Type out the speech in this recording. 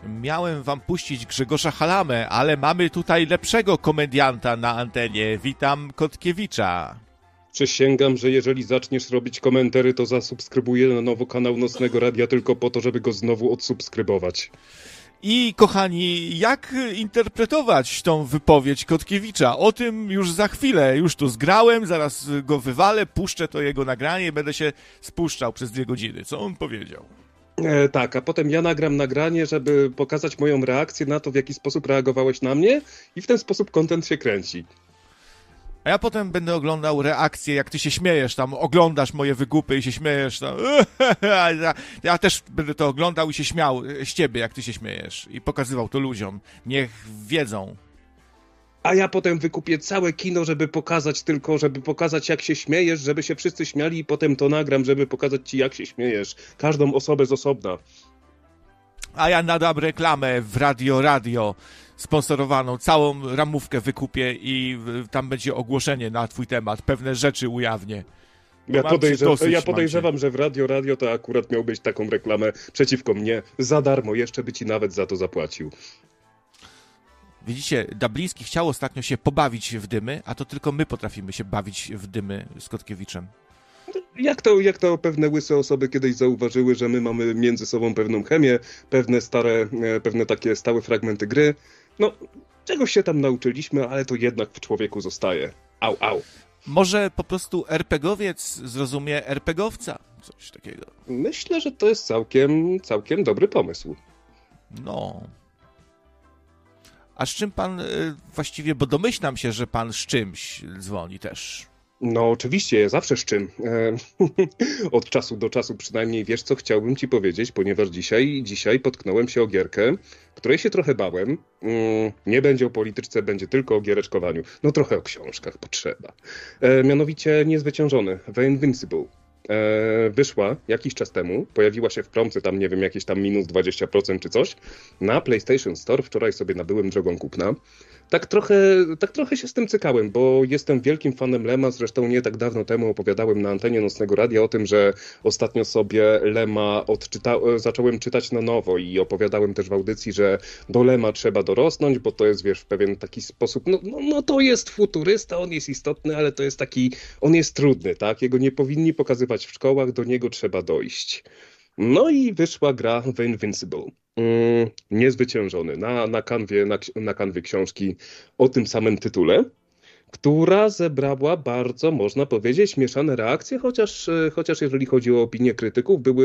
Miałem wam puścić Grzegorza Halamę, ale mamy tutaj lepszego komedianta na antenie. Witam Kotkiewicza. Przysięgam, że jeżeli zaczniesz robić komentary, to zasubskrybuję na nowo kanał Nocnego Radia tylko po to, żeby go znowu odsubskrybować. I kochani, jak interpretować tą wypowiedź Kotkiewicza? O tym już za chwilę, już tu zgrałem, zaraz go wywalę, puszczę to jego nagranie i będę się spuszczał przez 2 godziny. Co on powiedział? Tak, a potem ja nagram nagranie, żeby pokazać moją reakcję na to, w jaki sposób reagowałeś na mnie i w ten sposób content się kręci. A ja potem będę oglądał reakcję, jak ty się śmiejesz, tam oglądasz moje wygupy i się śmiejesz tam. Ja też będę to oglądał i się śmiał z ciebie, jak ty się śmiejesz. I pokazywał to ludziom. Niech wiedzą. A ja potem wykupię całe kino, żeby pokazać jak się śmiejesz, żeby się wszyscy śmiali i potem to nagram, żeby pokazać ci jak się śmiejesz. Każdą osobę z osobna. A ja nadam reklamę w Radio, sponsorowaną, całą ramówkę wykupię i tam będzie ogłoszenie na twój temat, pewne rzeczy ujawnię. Ja podejrzewam, że w Radio to akurat miał być taką reklamę przeciwko mnie, za darmo, jeszcze by ci nawet za to zapłacił. Widzicie, Dabliński chciał ostatnio się pobawić w dymy, a to tylko my potrafimy się bawić w dymy z Kotkiewiczem. Jak to pewne łyse osoby kiedyś zauważyły, że my mamy między sobą pewną chemię, pewne takie stałe fragmenty gry. No, czegoś się tam nauczyliśmy, ale to jednak w człowieku zostaje. Au. Może po prostu RPGowiec zrozumie RPGowca, coś takiego. Myślę, że to jest całkiem dobry pomysł. No. A z czym pan właściwie, bo domyślam się, że pan z czymś dzwoni też. No oczywiście, ja zawsze z czym. Od czasu do czasu przynajmniej wiesz, co chciałbym ci powiedzieć, ponieważ dzisiaj potknąłem się o gierkę, której się trochę bałem. Nie będzie o polityczce, będzie tylko o giereczkowaniu. No trochę o książkach potrzeba. Mianowicie Niezwyciężony, The Invincible. Wyszła jakiś czas temu, pojawiła się w promce tam, nie wiem, jakieś tam minus 20% czy coś, na PlayStation Store, wczoraj sobie nabyłem drogą kupna. Tak trochę się z tym cykałem, bo jestem wielkim fanem Lema, zresztą nie tak dawno temu opowiadałem na antenie Nocnego Radia o tym, że ostatnio sobie Lema zacząłem czytać na nowo i opowiadałem też w audycji, że do Lema trzeba dorosnąć, bo to jest, wiesz, w pewien taki sposób, no to jest futurysta, on jest istotny, ale to jest taki, on jest trudny, tak? Jego nie powinni pokazywać w szkołach, do niego trzeba dojść. No i wyszła gra The Invincible. Niezwyciężony na kanwie książki o tym samym tytule, która zebrała bardzo, można powiedzieć, mieszane reakcje, chociaż jeżeli chodzi o opinię krytyków, były